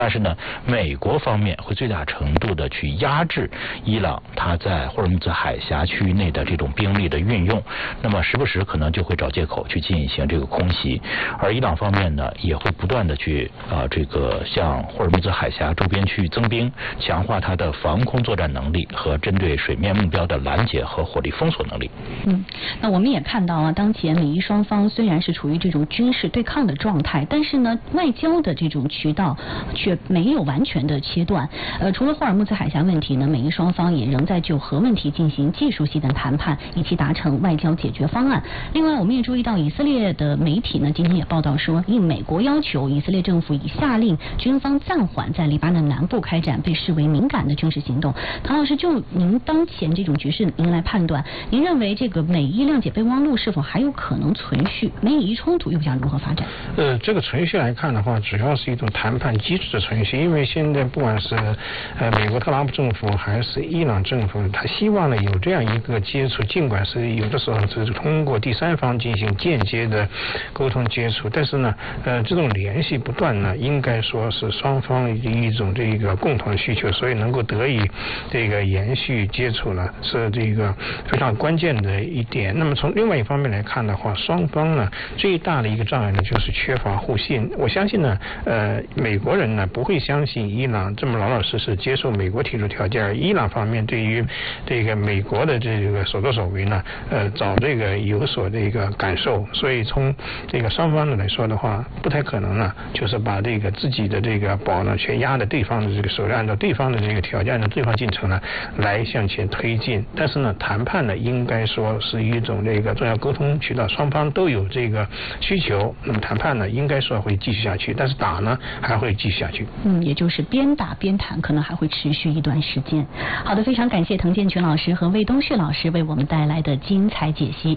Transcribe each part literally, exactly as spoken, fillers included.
但是呢，美国方面会最大程度的去压制伊朗它在霍尔木兹海峡区域内的这种兵力的运用，那么时不时可能就会找借口去进行这个空袭，而伊朗方面呢也会不断的去啊、呃、这个向霍尔木兹海峡周边区域增兵，强化它的防空作战能力和针对水面目标的拦截和火力封锁能力。 嗯，那我们也看到啊，当前美伊双方虽然是处于这种军事对抗的状态，但是呢，外交的这种渠道却没有完全的切断。呃，除了霍尔木兹海峡问题呢，美伊双方也仍在就核问题进行技术性的谈判，以期达成外交解决方案。另外，我们也注意到以色列的媒体呢，今天也报道说，应美国要求，以色列政府已下令军方暂缓在黎巴嫩南部开展被视为敏感的军事行动。唐老师，就您当前这种局势，您来判断，您认为这个美伊谅解备忘录是否还有可能存续？美以冲突又将如何发展？ 呃，这个存续来看的话，主要是一种谈判机制的存续，因为现在不管是呃美国特朗普政府还是伊朗政府，他希望呢有这样一个接触，尽管是有的时候是通过第三方进行间接的沟通接触，但是呢，呃，这种联系不断呢，应该说是双方一种这个共同的需求，所以能够得以这个延续接触呢，是这个非常关键的一点。那么从另外一方面来看的话，双方呢最大的一个障碍呢就是缺乏互信。我相信呢，呃，美国人呢不会相信伊朗这么老老实实接受美国提出条件，而伊朗方面对于这个美国的这个所作所为呢，呃，早这个有所这个感受，所以从这个双方的来说的话，不太可能呢，就是把这个自己的这个宝呢全压在对方的这个手里，按照对方的这个条件的对方进程呢来向前推进。但是呢，谈判呢应该说是一种这个重要沟通渠道，双方都有这个需求，那么谈判呢应该说会继续下去，但是打呢还会继续下去。 嗯，也就是边打边谈，可能还会持续一段时间。好的，非常感谢滕建群老师和魏东旭老师为我们带来的精彩解析。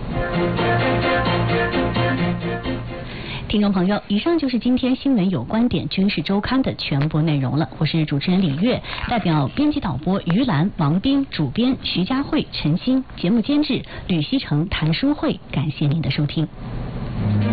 听众朋友，以上就是今天新闻有观点军事周刊的全部内容了。我是主持人李月，代表编辑导播于兰、王斌，主编徐佳慧、陈鑫，节目监制吕希成、谭淑慧，感谢您的收听。